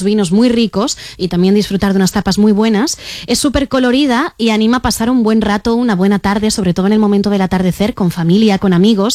unos vinos muy ricos y también disfrutar de unas tapas muy buenas. Es súper colorida y anima a pasar un buen rato, una buena tarde, sobre todo en el momento del atardecer, con familia, con amigos.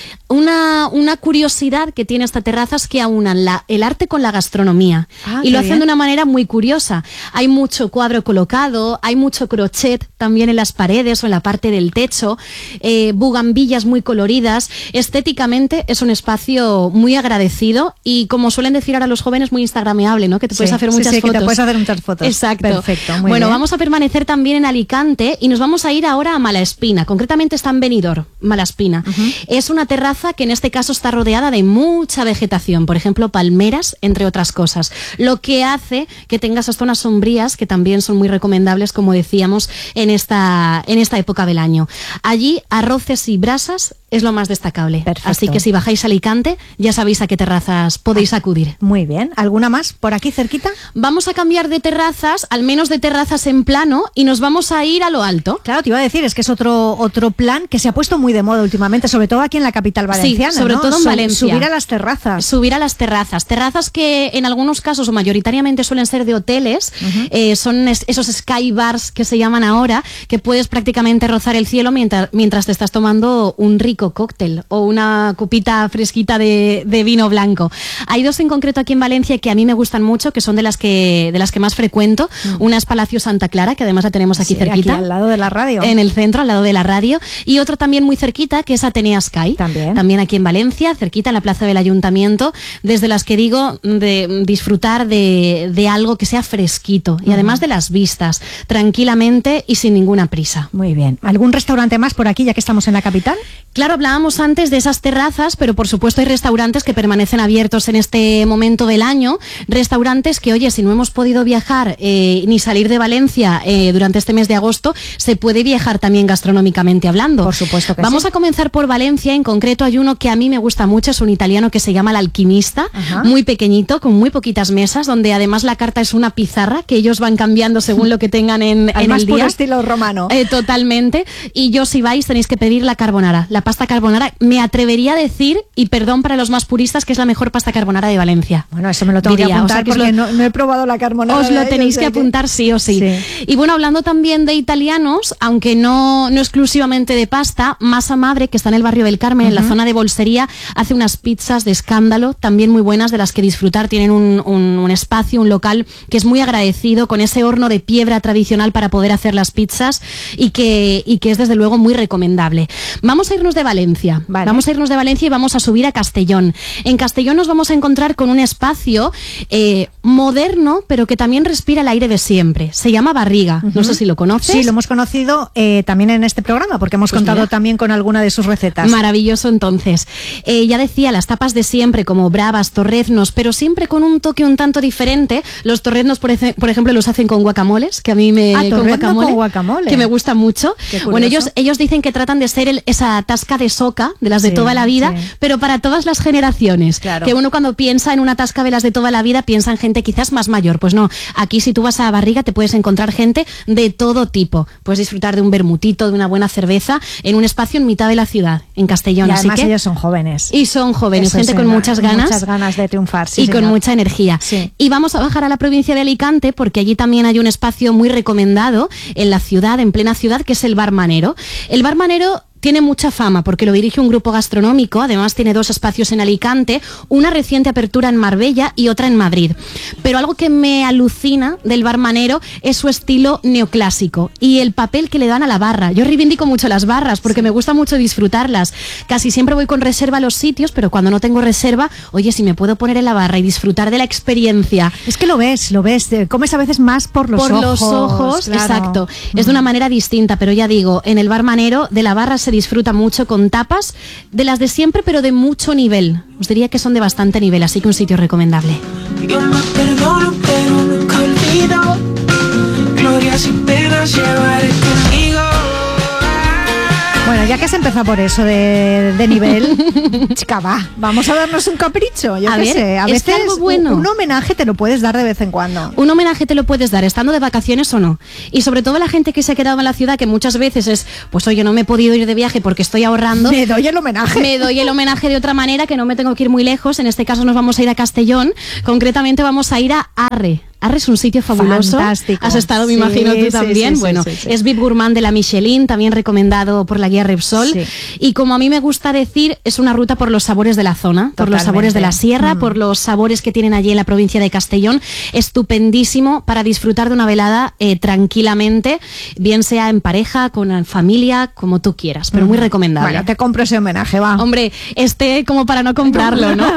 Una curiosidad que tiene esta terraza es que aunan el arte con la gastronomía y lo hacen de una manera muy curiosa. Hay mucho cuadro colocado, hay mucho crochet también en las paredes o en la parte del techo, bugambillas muy coloridas. Estéticamente es un espacio muy agradecido y, como suelen decir ahora los jóvenes, muy instagrameable, ¿no? Que te puedes hacer muchas fotos. Que te puedes hacer muchas fotos. Exacto. Perfecto, muy bueno, bien. vamos a permanecer también en Alicante y nos vamos a ir ahora a Malaspina. Concretamente está en Benidorm, Malaspina. Es una terraza que en este caso está rodeada de mucha vegetación, por ejemplo, palmeras, entre otras cosas, lo que hace que tenga esas zonas sombrías que también son muy recomendables, como decíamos, en esta época del año. Allí, arroces y brasas es lo más destacable. Perfecto. Así que si bajáis a Alicante, ya sabéis a qué terrazas podéis acudir. Muy bien. ¿Alguna más por aquí cerquita? Vamos a cambiar de terrazas, al menos de terrazas en plano, y nos vamos a ir a lo alto. Claro, te iba a decir, es que es otro plan que se ha puesto muy de moda últimamente, sobre todo aquí en la capital valenciana. Sí, sobre todo en Valencia. Subir a las terrazas. Subir a las terrazas. Terrazas que en algunos casos, o mayoritariamente, suelen ser de hoteles. Son esos sky bars que se llaman ahora, que puedes prácticamente rozar el cielo mientras te estás tomando un rico cóctel o una copita fresquita de vino blanco. Hay dos en concreto aquí en Valencia que a mí me gustan mucho, que son de las que más frecuento. Una es Palacio Santa Clara, que además la tenemos aquí cerquita. Aquí al lado de la radio. En el centro, al lado de la radio. Y otro también muy cerquita, que es Atenea Sky. También aquí en Valencia, cerquita en la plaza del Ayuntamiento, desde las que digo de disfrutar de algo que sea fresquito y además de las vistas, tranquilamente y sin ninguna prisa. Muy bien. ¿Algún restaurante más por aquí, ya que estamos en la capital? Claro, hablábamos antes de esas terrazas, pero por supuesto hay restaurantes que permanecen abiertos en este momento del año. Restaurantes que, oye, si no hemos podido viajar ni salir de Valencia durante este mes de agosto, se puede viajar también gastronómicamente hablando. Por supuesto que Vamos a comenzar por Valencia. En concreto hay uno que a mí me gusta mucho, es un italiano que se llama El Alquimista, muy pequeñito, con muy poquitas mesas, donde además la carta es una pizarra que ellos van cambiando según lo que tengan en el día. Puro estilo romano. Totalmente. Y yo, si vais, tenéis que pedir la carbonara. La pasta carbonara, me atrevería a decir, y perdón para los más puristas, que es la mejor pasta carbonara de Valencia. Bueno, eso me lo tengo que apuntar, porque no he probado la carbonara. Os lo tenéis que apuntar sí o sí. Y bueno, hablando también de italianos, aunque no exclusivamente de pasta, Masa Madre, que está en el barrio del Carmen, en la zona de Bolsería, hace unas pizzas de escándalo, también muy buenas, de las que disfrutar. Tienen un espacio, un local que es muy agradecido, con ese horno de piedra tradicional para poder hacer las pizzas y que es desde luego muy recomendable. Vamos a irnos de Valencia. Vamos a irnos de Valencia y vamos a subir a Castellón. En Castellón nos vamos a encontrar con un espacio moderno, pero que también respira el aire de siempre. Se llama Barriga. No sé si lo conoces. Sí, lo hemos conocido también en este programa, porque hemos contado también con alguna de sus recetas. Maravilloso, entonces. Ya decía, las tapas de siempre, como bravas, torreznos, pero siempre con un toque un tanto diferente. Los torreznos, por ejemplo, los hacen con guacamoles, que a mí con guacamole, que me gusta mucho. Bueno, ellos dicen que tratan de ser esa tasca de soca, de las de toda la vida, pero para todas las generaciones. Claro. Que uno, cuando piensa en una tasca de las de toda la vida, piensa en gente quizás más mayor. Pues no, aquí si tú vas a Barriga te puedes encontrar gente de todo tipo. Puedes disfrutar de un vermutito, de una buena cerveza, en un espacio en mitad de la ciudad, en Castellón. Y además así que ellos son jóvenes. Y son jóvenes, gente con muchas ganas. Muchas ganas de triunfar, y con mucha energía. Y vamos a bajar a la provincia de Alicante, porque allí también hay un espacio muy recomendado en la ciudad, en plena ciudad, que es el Bar Manero. El Bar Manero tiene mucha fama porque lo dirige un grupo gastronómico. Además tiene dos espacios en Alicante, una reciente apertura en Marbella y otra en Madrid. Pero algo que me alucina del Bar Manero es su estilo neoclásico y el papel que le dan a la barra. Yo reivindico mucho las barras porque me gusta mucho disfrutarlas. Casi siempre voy con reserva a los sitios, pero cuando no tengo reserva, oye, si me puedo poner en la barra y disfrutar de la experiencia. Es que lo ves, comes a veces más por los ojos. Claro. Exacto. Es de una manera distinta, pero ya digo, en el Bar Manero de la barra se disfruta mucho con tapas de las de siempre, pero de mucho nivel. Os diría que son de bastante nivel, así que un sitio recomendable. Yo me perdono, pero nunca olvido. Gloria sin pena llevaré conmigo. Bueno, ya que has empezado por eso de nivel, chica, vamos a darnos un capricho. Yo qué sé, a veces algo bueno. un homenaje te lo puedes dar de vez en cuando. Un homenaje te lo puedes dar estando de vacaciones o no. Y sobre todo la gente que se ha quedado en la ciudad, que muchas veces es, pues oye, no me he podido ir de viaje porque estoy ahorrando. Me doy el homenaje. Me doy el homenaje de otra manera, que no me tengo que ir muy lejos. En este caso nos vamos a ir a Castellón. Concretamente vamos a ir a Arre. Arre es un sitio fabuloso. Fantástico. Has estado, me imagino, tú también. Sí, bueno, sí. es VIP Gourmand de la Michelin, también recomendado por la guía Repsol. Sí. Y como a mí me gusta decir, es una ruta por los sabores de la zona, por los sabores de la sierra, por los sabores que tienen allí en la provincia de Castellón. Estupendísimo para disfrutar de una velada tranquilamente, bien sea en pareja, con familia, como tú quieras, pero muy recomendable. Bueno, te compro ese homenaje, va. Hombre, como para no comprarlo, ¿no?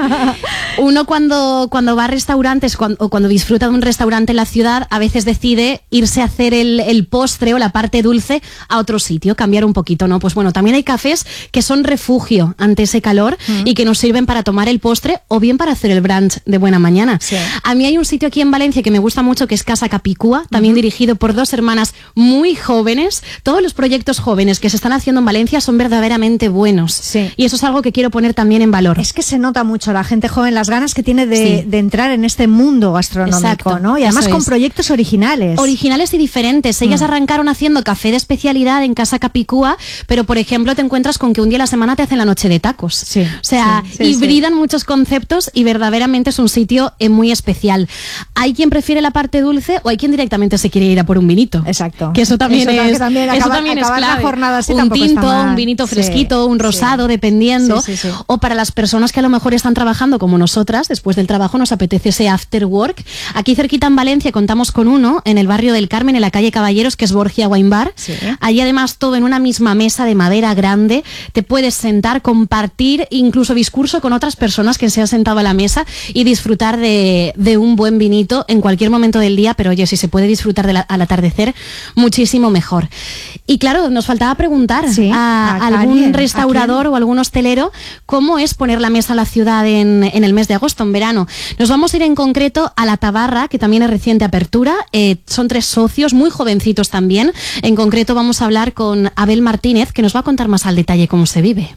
Uno cuando va a restaurantes o cuando disfruta de un restaurante en la ciudad, a veces decide irse a hacer el postre o la parte dulce a otro sitio, cambiar un poquito, ¿no? Pues bueno, también hay cafés que son refugio ante ese calor y que nos sirven para tomar el postre o bien para hacer el brunch de buena mañana. Sí. A mí hay un sitio aquí en Valencia que me gusta mucho, que es Casa Capicúa, también dirigido por dos hermanas muy jóvenes. Todos los proyectos jóvenes que se están haciendo en Valencia son verdaderamente buenos. Sí. Y eso es algo que quiero poner también en valor. Es que se nota mucho la gente joven, las ganas que tiene de entrar en este mundo gastronómico, Exacto, ¿no? Y además eso con es. Originales. Originales y diferentes. Ellas arrancaron haciendo café de especialidad en Casa Capicúa, pero por ejemplo te encuentras con que un día a la semana te hacen la noche de tacos. Sí, O sea, sí, hibridan muchos conceptos y verdaderamente es un sitio muy especial. Hay quien prefiere la parte dulce o hay quien directamente se quiere ir a por un vinito. Exacto. Que eso también es acabar la clave. jornada así Un tampoco está tinto, mal. un vinito Sí, fresquito, un rosado, dependiendo. Sí. O para las personas que a lo mejor están trabajando como nosotras, después del trabajo nos apetece ese after work. Aquí cerquita en Valencia contamos con uno, en el barrio del Carmen, en la calle Caballeros, que es Borgia Wine Bar. Sí. Allí además todo en una misma mesa de madera grande. Te puedes sentar, compartir, incluso discurso con otras personas que se han sentado a la mesa y disfrutar de un buen vinito en cualquier momento del día, pero oye, si se puede disfrutar al atardecer, muchísimo mejor. Y claro, nos faltaba preguntar a algún restaurador o algún hostelero cómo es poner la mesa a la ciudad en el mes de agosto, en verano. Nos vamos a ir en concreto a La Tabarra, que también es reciente apertura. Son 3 socios, muy jovencitos también. En concreto vamos a hablar con Abel Martínez, que nos va a contar más al detalle cómo se vive.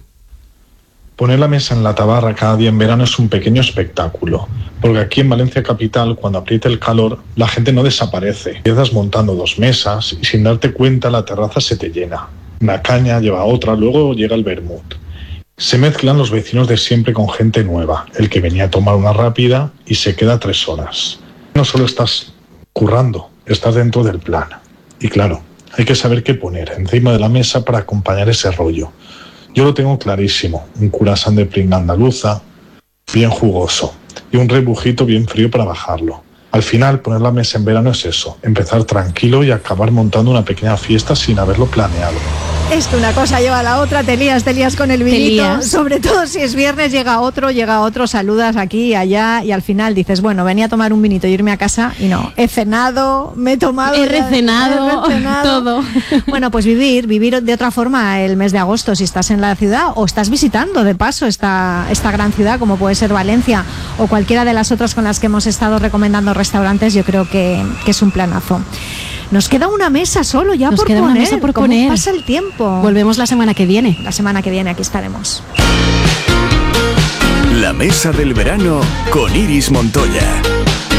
Poner la mesa en La Tabarra cada día en verano es un pequeño espectáculo, porque aquí en Valencia capital, cuando aprieta el calor, la gente no desaparece. Empiezas montando 2 mesas y sin darte cuenta la terraza se te llena. Una caña lleva a otra, luego llega el vermut. Se mezclan los vecinos de siempre con gente nueva, el que venía a tomar una rápida y se queda 3 horas. No solo estás currando, estás dentro del plan. Y claro, hay que saber qué poner encima de la mesa para acompañar ese rollo. Yo lo tengo clarísimo, un curasán de pringa andaluza, bien jugoso, y un rebujito bien frío para bajarlo. Al final, poner la mesa en verano es eso, empezar tranquilo y acabar montando una pequeña fiesta sin haberlo planeado. Es que una cosa lleva a la otra, te lías con el vinito, sobre todo si es viernes, llega otro, saludas aquí y allá y al final dices, bueno, venía a tomar un vinito y irme a casa y no, he cenado, me he tomado... He recenado, todo. Bueno, pues vivir de otra forma el mes de agosto si estás en la ciudad o estás visitando de paso esta gran ciudad como puede ser Valencia o cualquiera de las otras con las que hemos estado recomendando restaurantes, yo creo que es un planazo. Nos queda una mesa solo ya por poner. Una mesa por poner. Pasa el tiempo. Volvemos la semana que viene. La semana que viene aquí estaremos. La mesa del verano con Iris Montoya.